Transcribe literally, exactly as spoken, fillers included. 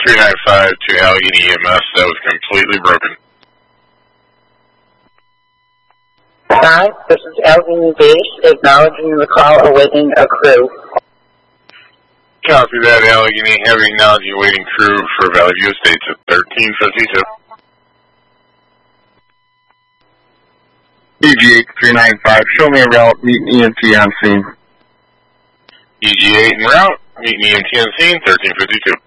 three nine five to Allegheny E M S. That was completely broken. Hi, this is Allegheny Base, acknowledging the call, awaiting a crew. Copy that, Allegheny. Having acknowledging waiting crew for Valley View Estates at thirteen fifty-two. E G eight three nine five, show me a route, meet an E M T on scene. E G eight en route, meet an E M T on scene, thirteen fifty-two.